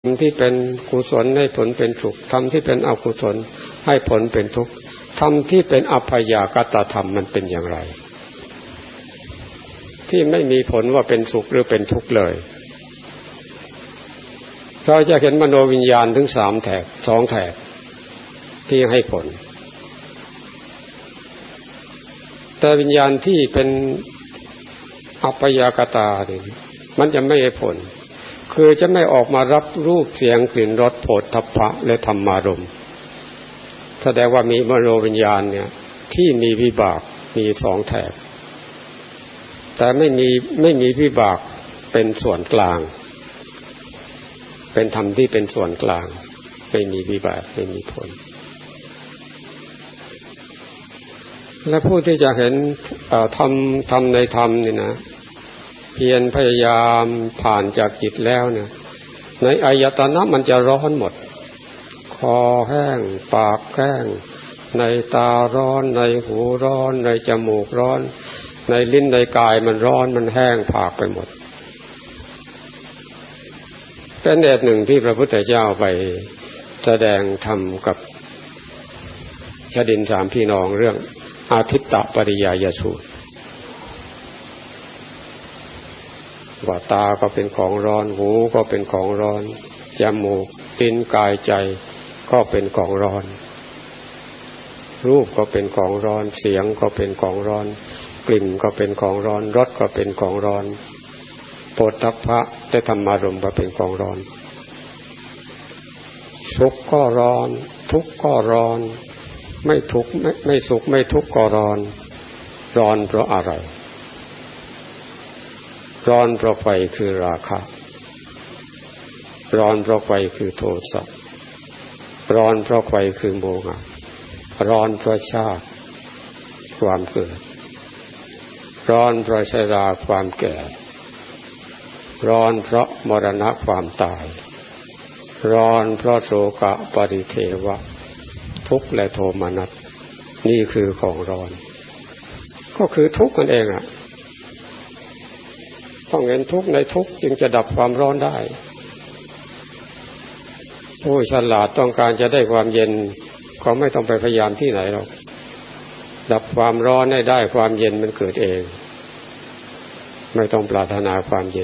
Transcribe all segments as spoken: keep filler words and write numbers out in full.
ธรรมที่เป็นกุศลให้ผลเป็นสุขธรรมที่เป็นอกุศลให้ผลเป็นทุกข์ธรรมที่เป็นอัพยากตธรรมมันเป็นอย่างไรที่ไม่มีผลว่าเป็นสุขหรือเป็นทุกข์เลยเราจะเห็นมโนวิญญาณถึงสามแถบสองแถบที่ให้ผลแต่วิญญาณที่เป็นอัพยากตาเนี่ยมันจะไม่ให้ผลคือจะไม่ออกมารับรูปเสียงกลิ่นรสโผฏฐัพพะและธรรมารมณ์แสดงว่ามีมโนวิญญาณเนี่ยที่มีวิบากมีสองแถบแต่ไม่มีไม่มีวิบากเป็นส่วนกลางเป็นธรรมที่เป็นส่วนกลางไม่มีวิบากไม่มีผลและผู้ที่จะเห็นธรรมธรรมในธรรมนี่นะเพียรพยายามผ่านจากจิตแล้วเนี่ยในอายตนะมันจะร้อนหมดคอแห้งปากแห้งในตาร้อนในหูร้อนในจมูกร้อนในลิ้นในกายมันร้อนมันแห้งผากไปหมดเป็นเหตุหนึ่งที่พระพุทธเจ้าไปแสดงธรรมกับชดินสามพี่น้องเรื่องอาทิตตปริยายสูตรว่าตาก็เป็นของร้อนหูก็เป็นของร้อนจมูกลิ้นกายใจก็เป็นของร้อนรูปก็เป็นของร้อนเสียงก็เป็นของร้อนกลิ่นก็เป็นของร้อนรสก็เป็นของร้อนโผฏฐัพพะและธรรมารมณ์ก็เป็นของร้อนสุขก็ร้อนทุกข์ก็ร้อนไม่ทุกข์ไม่ไม่สุขไม่ทุกข์ก็ร้อนร้อนเพราะอะไรร้อนเพราะไฟคือราคะร้อนเพราะไฟคือโทสะร้อนเพราะไฟคือโมหะร้อนเพราะชาติความเกิดร้อนเพราะชราความแก่ร้อนเพราะมรณะความตายร้อนเพราะโศกะปริเทวะทุกข์และโทมนัสนี่คือของร้อนก็คือทุกข์นั่นเองอ่ะต้องเห็นทุกข์ในทุกข์จึงจะดับความร้อนได้ผู้ฉลาดต้องการจะได้ความเย็นก็ไม่ต้องไปพยายามที่ไหนหรอกดับความร้อนให้ได้ความเย็นมันเกิดเองไม่ต้องปรารถนาความเย็น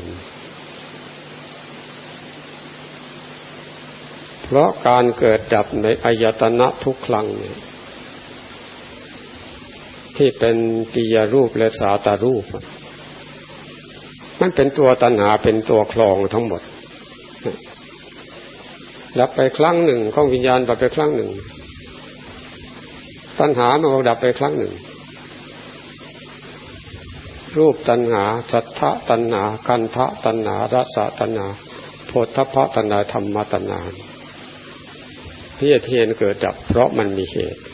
เพราะการเกิดดับในอายตนะทุกครั้งเนี่ยที่เป็นปิยรูปและสาตรูปมันเป็นตัวตัณหาเป็นตัวคลองทั้งหมดดับไปครั้งหนึ่งของวิญญาณดับไปครั้งหนึ่งตัณหามันก็ดับไปครั้งหนึ่งรูปตัณหาสัทธะตัณหาคันธะตัณหารสตัณหาโผฏฐัพพะตัณหาธรรมตัณหาที่จะเทียนเกิดดับเพราะมันมีเหตุ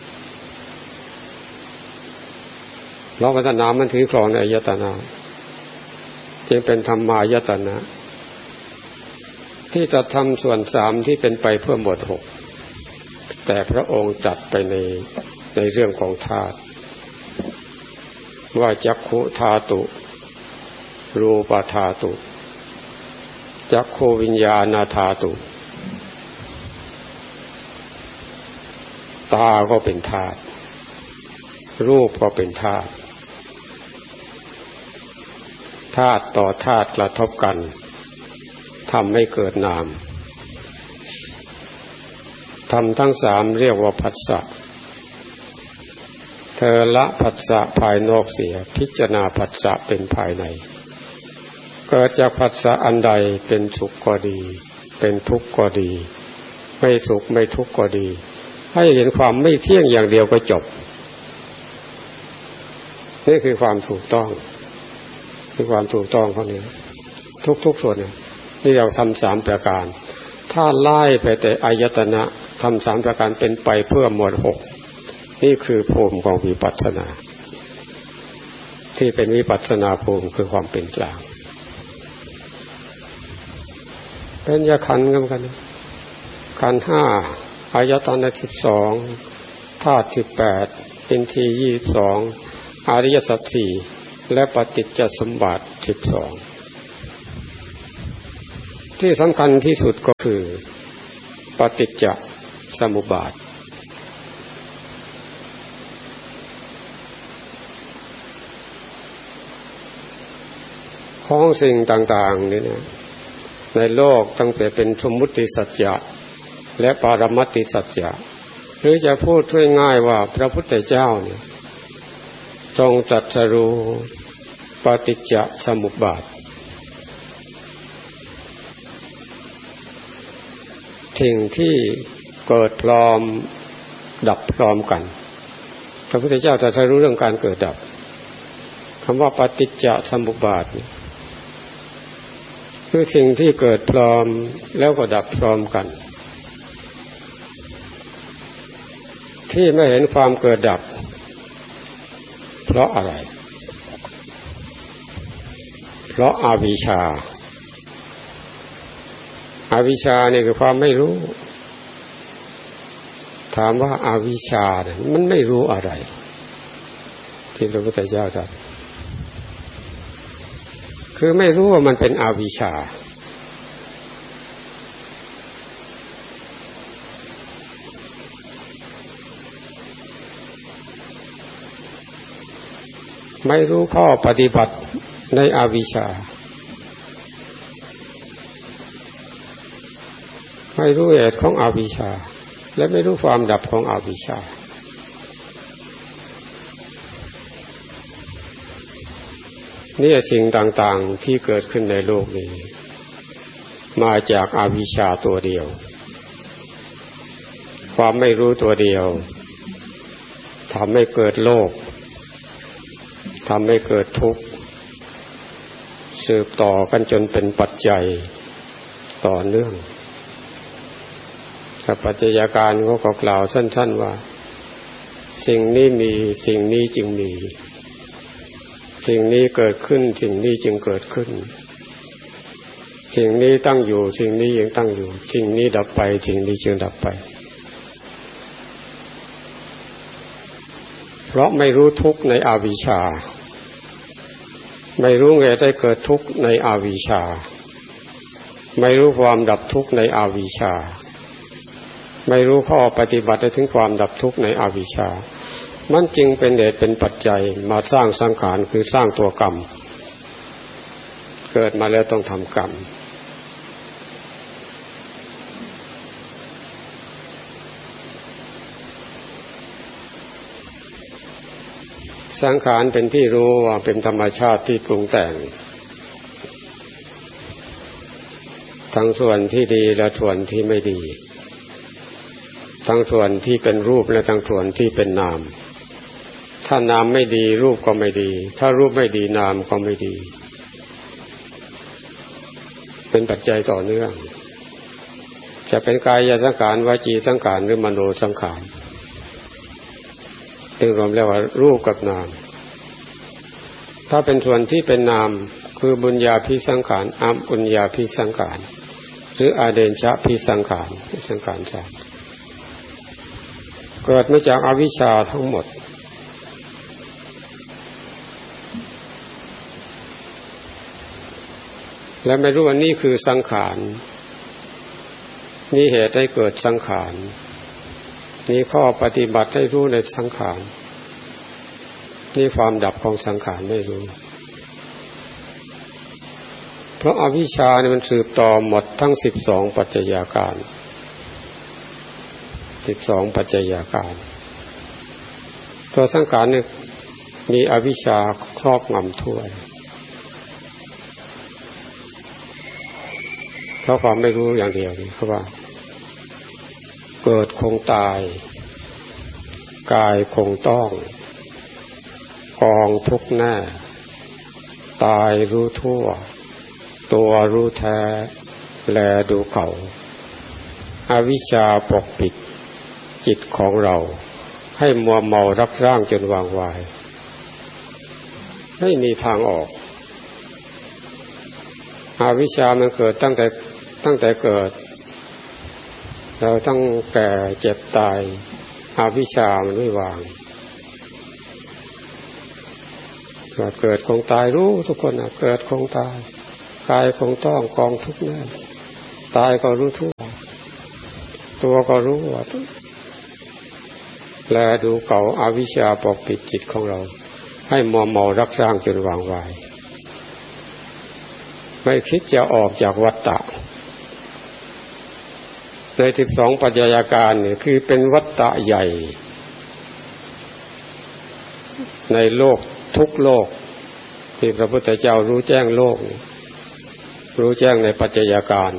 เพราะตัณหามันถือครองในอายตนะจึงเป็นธรรมายตนะที่จะทำส่วนสามที่เป็นไปเพื่อหมวดหกแต่พระองค์จัดไปในในเรื่องของธาตุว่าจักขุธาตุรูปธาตุจักขูวิญญาณธาตุตาก็เป็นธาตุรูปก็เป็นธาตุธาตุต่อธาตุกระทบกันทำให้เกิดนามธรรมทั้งสามเรียกว่าผัสสะเธอละผัสสะภายนอกเสียพิจารณาผัสสะเป็นภายในเกิดจากผัสสะอันใดเป็นสุขก็ดีเป็นทุกข์ก็ดีไม่สุขไม่ทุกข์ก็ดีให้เห็นความไม่เที่ยงอย่างเดียวก็จบนี่คือความถูกต้องคือความถูกต้องข้อนี้ทุกๆส่วนเนี่ยที่เราทำสามประการถ้าไล่ไปแต่อายตนะทำสามประการเป็นไปเพื่อหมวดหกนี่คือภูมิของวิปัสสนาที่เป็นวิปัสสนาภูมิคือความเป็นกลางเป็นยขันธ์กันขันธ์ห้าอายตนะสิบสองธาตุสิบแปดอินทรีย์ยี่สิบสองอริยสัจสี่และปฏิจจสมบัติสิบสองที่สำคัญที่สุดก็คือปฏิจจสมุปบาทของสิ่งต่างๆนี่นะในโลกตั้งแต่เป็นสมมุติสัจจะและปรมัตถสัจจะหรือจะพูดง่ายๆว่าพระพุทธเจ้าเนี่ยทรงตรัสรู้ปฏิจจสมุปบาทสิ่งที่เกิดพร้อมดับพร้อมกันพระพุทธเจ้าตรัสรู้เรื่องการเกิดดับคำว่าปฏิจจสมุปบาทคือสิ่งที่เกิดพร้อมแล้วก็ดับพร้อมกันที่ไม่เห็นความเกิดดับเพราะอะไรเพราะอวิชชาอวิชชานี่คือความไม่รู้ถามว่าอวิชชาเนี่ยมันไม่รู้อะไรที่พระพุทธเจ้าตรัสคือไม่รู้ว่ามันเป็นอวิชชาไม่รู้ข้อปฏิบัติในอวิชชาไม่รู้เหตุของอวิชชาและไม่รู้ความดับของอวิชชานี่สิ่งต่างๆที่เกิดขึ้นในโลกนี้มาจากอวิชชาตัวเดียวความไม่รู้ตัวเดียวทำให้เกิดโลภทำให้เกิดทุกข์สืบต่อกันจนเป็นปัจจัยต่อเนื่องแต่ปัจจัยการเขาก็กล่าวสั้นๆว่าสิ่งนี้มีสิ่งนี้จึงมีสิ่งนี้เกิดขึ้นสิ่งนี้จึงเกิดขึ้นสิ่งนี้ตั้งอยู่สิ่งนี้ยังตั้งอยู่สิ่งนี้ดับไปสิ่งนี้จึงดับไปเพราะไม่รู้ทุกข์ในอวิชชาไม่รู้เหตุให้เกิดทุกข์ในอวิชชาไม่รู้ความดับทุกข์ในอวิชชาไม่รู้ข้อปฏิบัติถึงความดับทุกข์ในอวิชชามันจึงเป็นเหตุเป็นปัจจัยมาสร้างสังขารคือสร้างตัวกรรมเกิดมาแล้วต้องทำกรรมสังขารเป็นที่รู้ว่าเป็นธรรมชาติที่ปรุงแต่งทั้งส่วนที่ดีและส่วนที่ไม่ดีทั้งส่วนที่เป็นรูปและทั้งส่วนที่เป็นนามถ้านามไม่ดีรูปก็ไม่ดีถ้ารูปไม่ดีนามก็ไม่ดีเป็นปัจจัยต่อเนื่องจะเป็นกายสังขารวจีสังขารหรือมโนสังขารถึงรวมแล้วว่ารูปกับนามถ้าเป็นส่วนที่เป็นนามคือบุญญาภิสังขารอัมปุญญาภิสังขารหรืออาเดญชะภิสังขารสังขารชาติเกิดมาจากอวิชชาทั้งหมดและไม่รู้ว่านี่คือสังขารนี่เหตุให้เกิดสังขารนี่ข้อปฏิบัติให้รู้ในสังขารนี่ความดับของสังขารไม่รู้เพราะอวิชชาเนี่ยมันสืบต่อหมดทั้งสิบสองปัจจัยาการสิบสองปัจจัยาการตัวสังขารเนี่ยมีอวิชชาครอบงำทั่วเพราะความไม่รู้อย่างเดียวนี่คือว่าเกิดคงตายกายคงต้องกองทุกข์แน่ตายรู้ทั่วตัวรู้แท้แลดูเขาอวิชชาปกปิดจิตของเราให้มัวเมารับร่างจนวางวายไม่มีทางออกอวิชชามันเกิดตั้งแต่ตั้งแต่เกิดเราต้องแก่เจ็บตายอวิชชามันไม่วางเกิดคงตายรู้ทุกคนนะเกิดคงตายกายคงต้องกองทุกข์แน่ตายก็รู้ทั่วตัวก็รู้ว่าแลดูเก่าอาวิชชาปกปิดจิตของเราให้มัวเมารักร้างจนวางวายไม่คิดจะออกจากวัฏฏะในสิบสองปัจจัยการนี่คือเป็นวัฏฏะใหญ่ในโลกทุกโลกที่พระพุทธเจ้ารู้แจ้งโลกรู้แจ้งในปัจจัยการ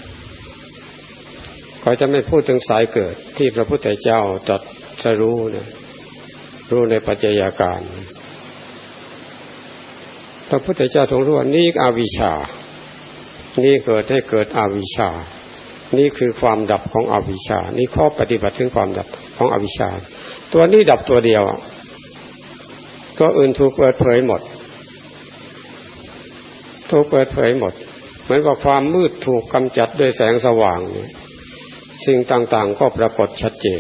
เขาจะไม่พูดถึงสายเกิดที่พระพุทธเจ้าตรัสรู้นะรู้ในปัจจัยการพระพุทธเจ้าทรงรู้ว่านี่อวิชชานี่เกิดให้เกิดอวิชชานี่คือความดับของอวิชชานี่ข้อปฏิบัติถึงความดับของอวิชชาตัวนี้ดับตัวเดียวตัวอื่นถูกเปิดเผยหมดถูกเปิดเผยหมดเหมือนกับความมืดถูกกำจัดด้วยแสงสว่างสิ่งต่างๆก็ปรากฏชัดเจน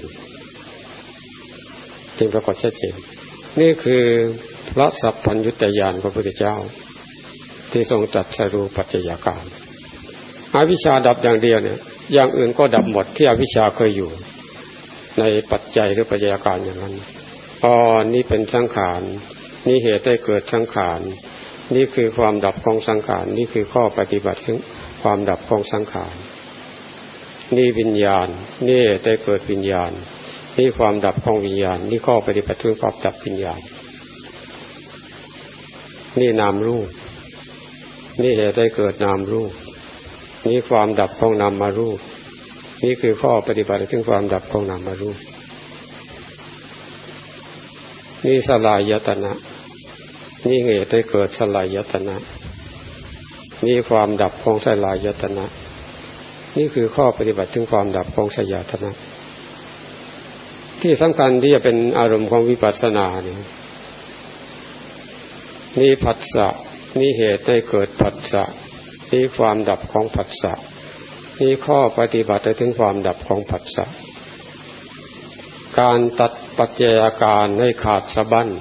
สิ่งปรากฏชัดเจนนี่คือพระสัพพัญญุตญาณพระพุทธเจ้าที่ทรงตรัสรู้ปัจจัยการอวิชชาดับอย่างเดียวเนี่ยอย่างอื่นก็ดับหมดที่อวิชชาเคยอยู่ในปัจจัยหรือปัจจัยการอย่างนั้นอ๋อนี่เป็นสังขารนี่เหตุให้เกิดสังขารนี่คือความดับของสังขารนี่คือข้อปฏิบัติถึงความดับของสังขารนี่วิญญาณนี่เหตุให้เกิดวิญญาณนี่ความดับของวิญญาณนี่ข้อปฏิบัติถึงความดับวิญญาณนี่นามรูปนี่เหตุให้เกิดนามรูปนี่ความดับของนามรูปนี่คือข้อปฏิบัติถึงความดับของนามรูปนี่สลายตนะนี่เหตุให้เกิดสลายตนะนี่ความดับของสลายตนะนี่คือข้อปฏิบัติถึงความดับของสยตนะที่สำคัญที่จะเป็นอารมณ์ของวิปัสสนาเนี่ยนี่ผัสสะนี่เหตุให้เกิดผัสสะนี่ความดับของผัสสะนี่ข้อปฏิบัติถึงความดับของผัสสะการตัดปัจจัยการให้ขาดสะบั้น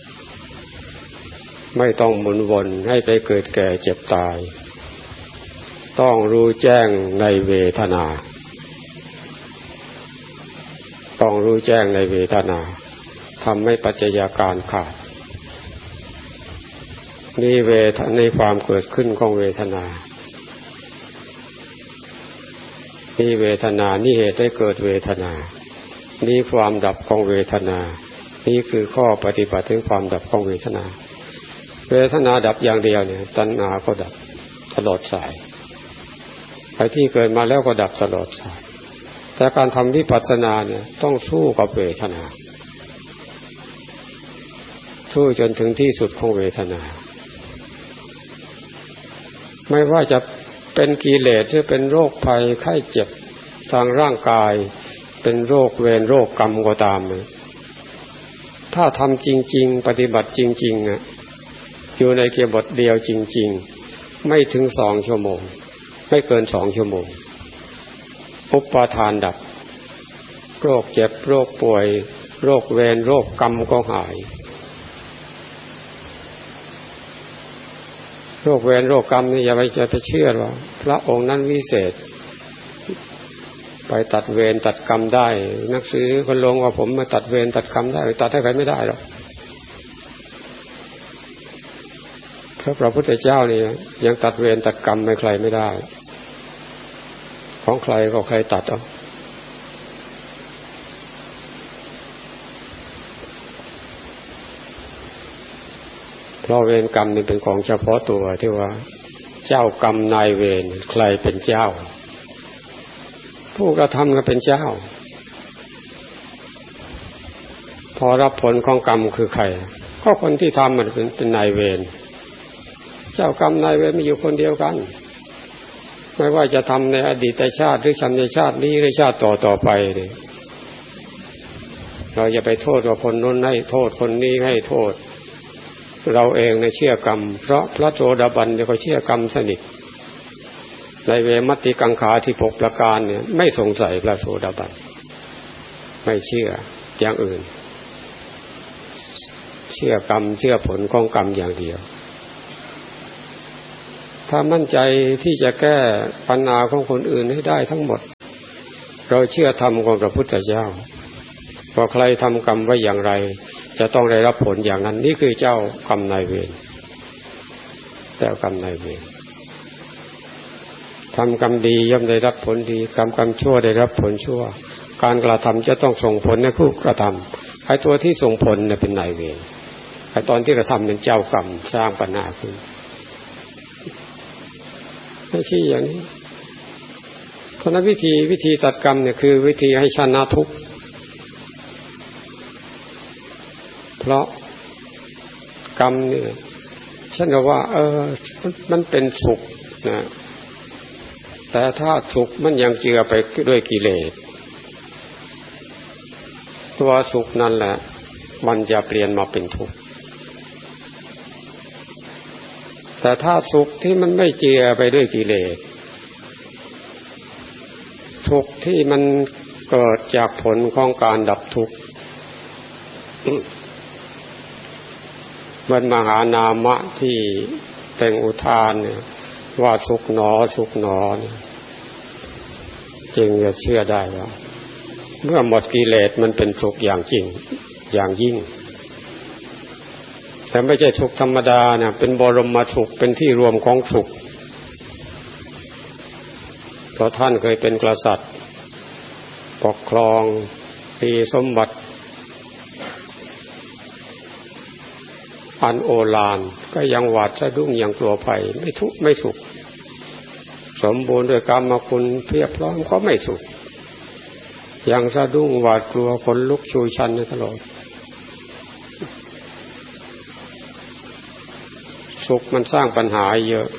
ไม่ต้องหมุนวนให้ไปเกิดแก่เจ็บตายต้องรู้แจ้งในเวทนาต้องรู้แจ้งในเวทนาทำให้ปัจจัยการขาดนี่เวทในความเกิดขึ้นของเวทนานี่เวทนานี่เหตุให้เกิดเวทนานี่ความดับของเวทนานี่คือข้อปฏิบัติถึงความดับของเวทนาเวทนาดับอย่างเดียวเนี่ยตัณหาก็ดับตลอดสายไอ้ที่เกิดมาแล้วก็ดับตลอดสายแต่การทำวิปัสสนาเนี่ยต้องสู้กับเวทนาสู้จนถึงที่สุดของเวทนาไม่ว่าจะเป็นกิเลสหรือเป็นโรคภัยไข้เจ็บทางร่างกายเป็นโรคเวรโรคกรรมก็ตามถ้าทำจริงๆปฏิบัติจริงๆอ่ะอยู่ในเกียบทเดียวจริงๆไม่ถึงสองชั่วโมงไม่เกินสองชั่วโมงอุปาทานดับโรคเจ็บโรคป่วยโรคเวรโรคกรรมก็หายโรคเวรโรคกรรมนี่อย่าไปจะไปเชื่อว่าพระองค์นั้นวิเศษไปตัดเวรตัดกรรมได้นักสือคนลงว่าผมมาตัดเวรตัดกรรมได้ตัดให้ใครไม่ได้หรอกพระพุทธเจ้านี่ยังตัดเวรตัดกรรมไม่ใครไม่ได้ของใครก็ใครตัดเอาเพราะเวรกรรมนี่เป็นของเฉพาะตัวที่ว่าเจ้ากรรมนายเวรใครเป็นเจ้าผู้กระทำก็เป็นเจ้าพอรับผลของกรรมคือใครก็คนที่ทำมันเป็นเป็นนายเวรเจ้ากรรมนายเวรมีอยู่คนเดียวกันไม่ว่าจะทำในอดีตชาติหรือชาติชาตินี้หรือชาติต่อต่อไปเลยเราอย่าไปโทษว่าคนนู้นให้โทษคนนี้ให้โทษเราเองในเชื่อกรรมเพราะพระโสดาบันเนี่ยเขาเชื่อกรรมสนิทในเวมัตติกังขาที่หกประการเนี่ยไม่สงสัยพระโสดาบันไม่เชื่ออย่างอื่นเชื่อกรรมเชื่อผลของกรรมอย่างเดียวถ้ามั่นใจที่จะแก้ปัญหาของคนอื่นให้ได้ทั้งหมดเราเชื่อธรรมของพระพุทธเจ้าพอใครทำกรรมไว้อย่างไรจะต้องได้รับผลอย่างนั้นนี่คือเจ้ากรรมนายเวรเจ้ากรรมนายเวรทำกรรมดีย่อมได้รับผลดีกรรมกรรมชั่วได้รับผลชั่วการกระทำจะต้องส่งผลในผู้กระทำไอ้ตัวที่ส่งผลเนี่ยเป็นนายเวรไอ้ตอนที่กระทำเป็นเจ้ากรรมสร้างปัญหาขึ้นไม่ใช่อย่างนี้เพราะนั้นวิธีวิธีตัดกรรมเนี่ยคือวิธีให้ชนะทุกข์เพราะกรรมเนี่ยฉันว่าเออมันเป็นสุขนะแต่ถ้าสุขมันยังเจือไปด้วยกิเลสตัวสุขนั่นแหละมันจะเปลี่ยนมาเป็นทุกข์แต่ถ้าสุขที่มันไม่เจือไปด้วยกิเลสทุกข์ที่มันเกิดจากผลของการดับทุกข์มันมหานามะที่เป็นอุทานเนี่ยว่าสุขหนอสุขหนอเนี่ยจึงจะเชื่อได้ว่าเมื่อหมดกิเลสมันเป็นสุขอย่างจริงอย่างยิ่งแต่ไม่ใช่สุขธรรมดาเนี่ยเป็นบรมสุขเป็นที่รวมของสุขเพราะท่านเคยเป็นกษัตริย์ปกครองมีสมบัติอันโอฬารก็ยังหวาดสะดุ้งยังกลัวภัยไม่ทุกข์ไม่สุขสมบูรณ์ด้วยกรรมคุณเพียบพร้อมก็ไม่สุขยังสะดุ้งหวาดกลัวขนลุกชูชันตลอดสุขมันสร้างปัญหาเยอะ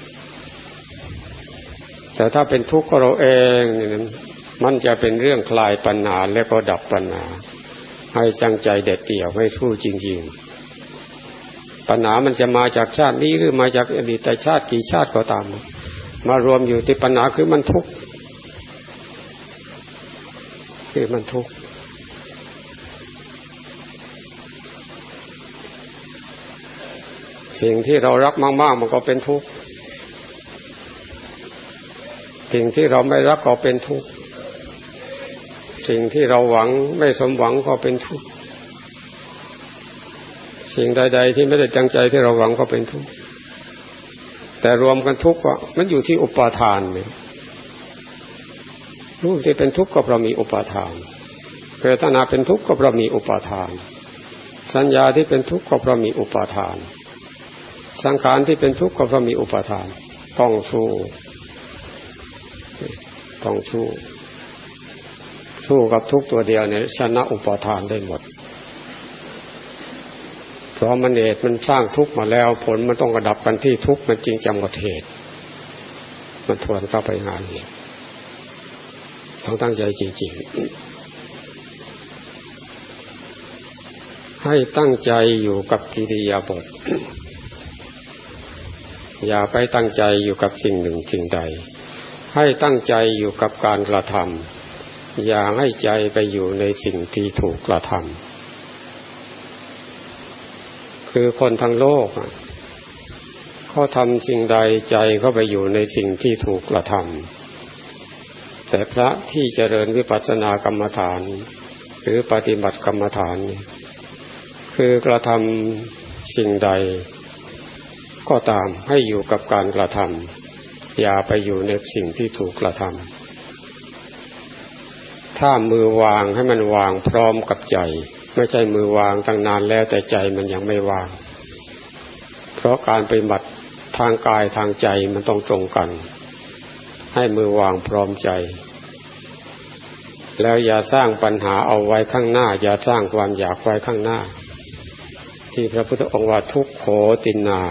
แต่ถ้าเป็นทุกข์ก็เราเองมันจะเป็นเรื่องคลายปัญหาและก็ดับปัญหาให้ตั้งใจเด็ดเดี่ยวให้สู้จริงๆปัญหามันจะมาจากชาตินี้หรือมาจากอดีตชาติกี่ชาติก็ตามมารวมอยู่ที่ปัญหาคือมันทุกข์คือมันทุกข์สิ่งที่เรารักมากๆมันก็เป็นทุกข์สิ่งที่เราไม่รักก็เป็นทุกข์สิ่งที่เราหวังไม่สมหวังก็เป็นทุกข์สิ่งใดๆที่ไม่ได้ตั้งใจที่เราหวังก็เป็นทุกข์แต่รวมกันทุกข์ก็มันอยู่ที่อุปาทานเนี่ยรูปที่เป็นทุกข์ก็เพราะมีอุปาทานเวทนาเป็นทุกข์ก็เพราะมีอุปาทานสัญญาที่เป็นทุกข์ก็เพราะมีอุปาทานสังขารที่เป็นทุกข์ก็เพราะมีอุปาทานต้องสู้ต้องสู้สู้กับทุกข์ตัวเดียวเนี่ยชนะอุปาทานได้หมดเพราะมันเหตุมันสร้างทุกข์มาแล้วผลมันต้องกระดับกันที่ทุกข์มันจริงจังหมดเหตุมันทวนเข้าไปหาเหตุต้องตั้งใจจริงๆให้ตั้งใจอยู่กับกิริยาบทอย่าไปตั้งใจอยู่กับสิ่งหนึ่งสิ่งใดให้ตั้งใจอยู่กับการกระทำอย่าให้ใจไปอยู่ในสิ่งที่ถูกกระทำคือคนทั้งโลกเขาทำสิ่งใดใจเขาไปอยู่ในสิ่งที่ถูกกระทำแต่พระที่เจริญวิปัสสนากรรมฐานหรือปฏิบัติกรรมฐานคือกระทำสิ่งใดก็ตามให้อยู่กับการกระทำอย่าไปอยู่ในสิ่งที่ถูกกระทำถ้ามือวางให้มันวางพร้อมกับใจไม่ใช่มือวางตั้งนานแล้วแต่ใจมันยังไม่วางเพราะการปฏิบัติทางกายทางใจมันต้องตรงกันให้มือวางพร้อมใจแล้วอย่าสร้างปัญหาเอาไว้ข้างหน้าอย่าสร้างความอยากไว้ข้างหน้าที่พระพุทธองค์ว่าทุกโขตินา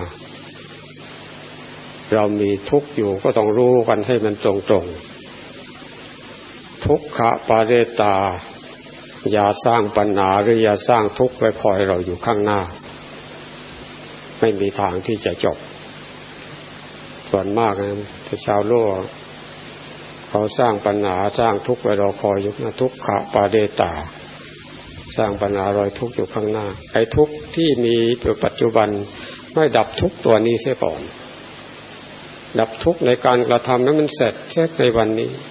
เรามีทุกข์อยู่ก็ต้องรู้กันให้มันตรงๆทุกขปาเรตาอย่าสร้างปัญหาหรืออย่าสร้างทุกข์ไว้คอยเราอยู่ข้างหน้าไม่มีทางที่จะจบส่วนมากนะแต่ชาวโลกเขาสร้างปัญหาสร้างทุกข์ไว้รอคอยอยู่นะทุกขปาเรตาสร้างปัญหารอยทุกข์อยู่ข้างหน้าไอ้ทุกข์ที่มีอยู่ปัจจุบันไม่ดับทุกข์ตัวนี้เสียก่อนดับทุกข์ในการกระทำให้มันเสร็จเสร็จในวันนี้